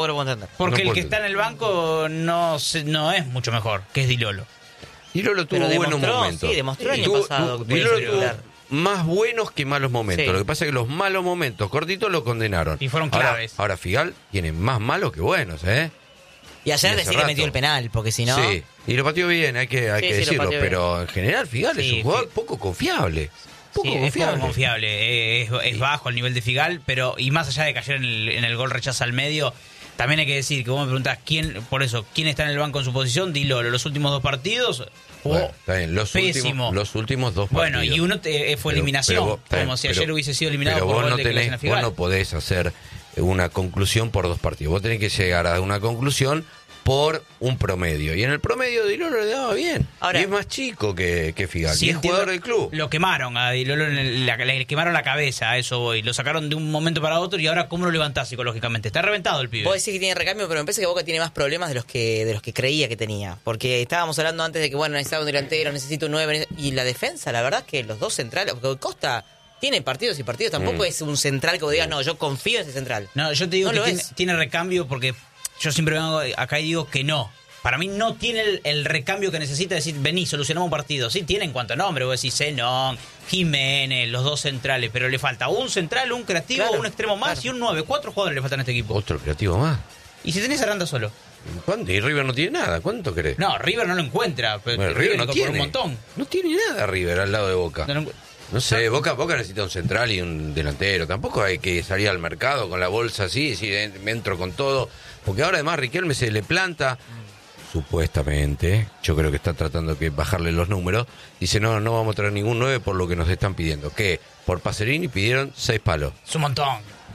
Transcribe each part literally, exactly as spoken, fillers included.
lo puedo entender. Porque No el que puedo está en el banco no se- no es mucho mejor, que es Di Lolo. Di Lolo tuvo Pero buenos demostró, momentos. sí, demostró el año Tuvo- pasado tuvo- que Di puede Lolo ser tuvo titular. más buenos que malos momentos. Sí. Lo que pasa es que los malos momentos cortitos lo condenaron. Y fueron Ahora- claves. Ahora, Figal tiene más malos que buenos, ¿eh? Y ayer Y hace decir que rato. metió el penal, porque si no... Sí, y lo pateó bien, hay que, hay Sí, que sí, lo decirlo. pateó bien. Pero en general, Figal es Sí, un jugador Fi- poco confiable. Poco Sí, es confiable. poco confiable, eh, es, es bajo el nivel de Figal, pero y más allá de caer en el, en el gol rechaza al medio, también hay que decir que vos me preguntás quién, por eso, quién está en el banco en su posición, Di Lolo, los últimos dos partidos jugó Bueno, está bien, los pésimo. últimos, los últimos dos Bueno, partidos. y uno te- eh, fue Pero- eliminación, pero vos- está como bien, si pero- ayer hubiese sido eliminado pero por vos gol no de que le tenés, hacen a vos Figal. no podés hacer una conclusión por dos partidos. Vos tenés que llegar a una conclusión por un promedio. Y en el promedio Di Lolo le daba bien. Ahora- y es más chico que, que Figal. Sí, y es entiendo, jugador del club. Lo quemaron a Di Lolo, en el- la- le quemaron la cabeza, a eso voy. Lo sacaron de un momento para otro y ahora ¿cómo lo levantás psicológicamente? Está reventado el pibe. Vos decís que tiene recambio, pero me parece que Boca tiene más problemas de los que de los que creía que tenía. Porque estábamos hablando antes de que, bueno, necesitaba un delantero, necesito un nueve. Y la defensa, la verdad es que los dos centrales... Porque Costa tiene partidos y partidos. Tampoco Mm. es un central que vos digas, no, yo confío en ese central. No, yo te digo No que lo tiene, es. tiene recambio porque yo siempre vengo acá y digo que no. Para mí no tiene el, el recambio que necesita decir, vení, solucionamos un partido. Sí, tiene en cuanto a nombre, vos decís Zenón, Jiménez, los dos centrales, pero le falta un central, un creativo, Claro, un extremo más claro. y un nueve. Cuatro jugadores le faltan a este equipo. Otro creativo más. Y si tenés a Aranda solo. ¿Cuánto? Y River no tiene nada. ¿Cuánto querés? No, River no lo encuentra, pero Bueno, River, River no incorpora tiene. un montón. No tiene nada River al lado de Boca. No lo encu- No sé, Boca, Boca necesita un central y un delantero. Tampoco hay que salir al mercado con la bolsa así y decir, "Eh, me entro con todo". Porque ahora además Riquelme se le planta, supuestamente, yo creo que está tratando de bajarle los números, dice, no, no vamos a traer ningún nueve por lo que nos están pidiendo. Que por Pacerini pidieron seis palos. Es un montón.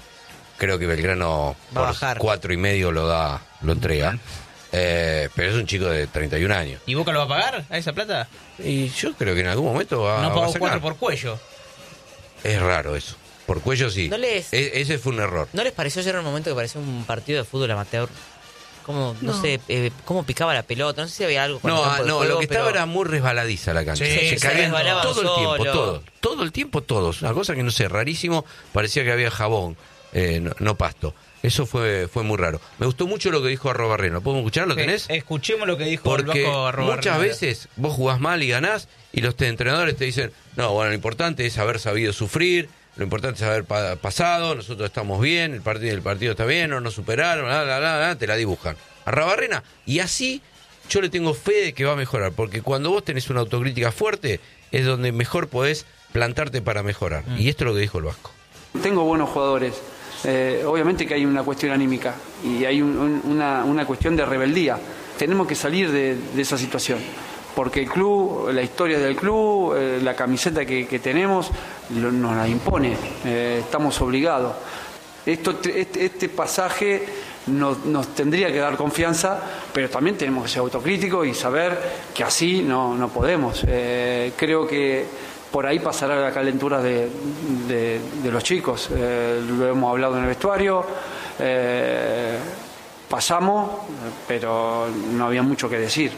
Creo que Belgrano Va a por bajar. cuatro y medio lo da, lo entrega. Eh, pero es un chico de treinta y un años. ¿Y Boca lo va a pagar a esa plata? Y yo creo que en algún momento va, no va a pagó sacar. cuatro por cuello. Es raro eso. Por cuello sí. ¿No les- E- ese fue un error. ¿No les pareció ayer un momento que parecía un partido de fútbol amateur? Cómo, no, No. sé, eh, cómo picaba la pelota, no sé si había algo con el No, campo de no, juego, lo que estaba pero- era muy resbaladiza la cancha. Sí, se se caían resbalaban todo el tiempo, solo. todo. Todo el tiempo, todos. Una cosa que no sé, rarísimo. Parecía que había jabón, eh, no, no pasto. Eso fue fue muy raro. Me gustó mucho lo que dijo Arrobarreno. ¿Lo podemos escuchar? ¿Lo tenés? Eh, Escuchemos lo que dijo el Porque Vasco Arrobarrena. muchas veces vos jugás mal y ganás y los te- entrenadores te dicen, no, bueno, lo importante es haber sabido sufrir, lo importante es haber pa- pasado, nosotros estamos bien, el partido, el partido está bien, no nos superaron, bla, bla, bla, bla, te la dibujan. Arrobarrena, y así yo le tengo fe de que va a mejorar, porque cuando vos tenés una autocrítica fuerte es donde mejor podés plantarte para mejorar. Mm. Y esto es lo que dijo el Vasco. Tengo buenos jugadores. Eh, obviamente que hay una cuestión anímica y hay un- un- una, una cuestión de rebeldía. Tenemos que salir de, de esa situación, porque el club, la historia del club, eh, la camiseta que, que tenemos lo- nos la impone. Eh, estamos obligados. Esto, este, este pasaje nos, nos tendría que dar confianza, pero también tenemos que ser autocríticos y saber que así no, no podemos. Eh, creo que por ahí pasará la calentura de, de, de los chicos. Eh, lo hemos hablado en el vestuario. Eh, pasamos, pero no había mucho que decir.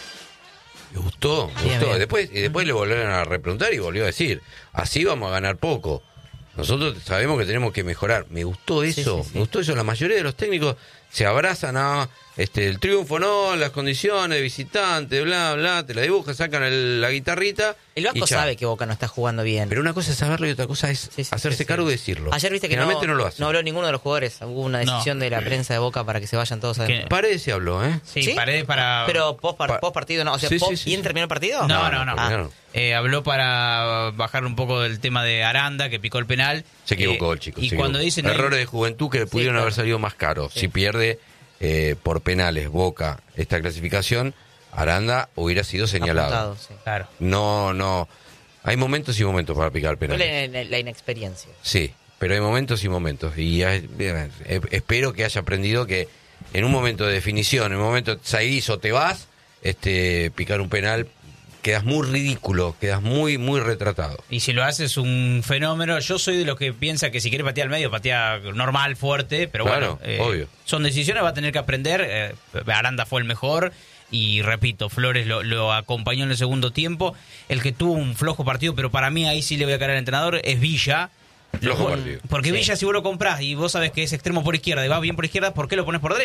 Me gustó, me Bien, gustó. bien. Después, y después le volvieron a repreguntar y volvió a decir, así vamos a ganar poco. Nosotros sabemos que tenemos que mejorar. Me gustó eso, Sí, sí, sí. me gustó eso. La mayoría de los técnicos se abrazan a este el triunfo, no, las condiciones, visitante, bla, bla, te la dibujan, sacan el- la guitarrita. El y Vasco chao. sabe que Boca no está jugando bien. Pero una cosa es saberlo y otra cosa es Sí, sí, hacerse sí, cargo sí. y decirlo. Ayer viste que no, Generalmente no, lo hace. no habló ninguno de los jugadores. Hubo una No. decisión de la prensa de Boca para que se vayan todos a... Que- Paredes se habló, ¿eh? Sí, ¿Sí? Paredes para... Pero post, par- Pa- post partido, no. O sea, Sí, sí, post- sí, ¿bien sí. terminó el partido? No, no, no. Ah. Claro. Eh, habló para bajar un poco del tema de Aranda, que picó el penal. Se equivocó Eh, el chico. Y se cuando equivocó. dicen... no hay- Errores de juventud que pudieron claro. haber salido más caros. Sí. Si pierde eh, por penales Boca esta clasificación, Aranda hubiera sido señalado. Apuntado, sí. Claro. No, no. Hay momentos y momentos para picar Fue penales. la, la- la inexperiencia. Sí, pero hay momentos y momentos. Y eh, bien, eh, espero que haya aprendido que en un momento de definición, en un momento salís o te vas, este, picar un penal, quedas muy ridículo, quedas muy, muy retratado. Y si lo haces un fenómeno, yo soy de los que piensa que si quiere patear al medio, patea normal, fuerte, pero Claro, bueno, eh, obvio. son decisiones, va a tener que aprender. eh, Aranda fue el mejor y repito, Flores lo, lo acompañó en el segundo tiempo. El que tuvo un flojo partido, pero para mí ahí sí le voy a caer al entrenador, es Villa, Flojo Lo- partido. Porque Sí. Villa, si vos lo comprás y vos sabés que es extremo por izquierda y va bien por izquierda, ¿por qué lo pones por derecha?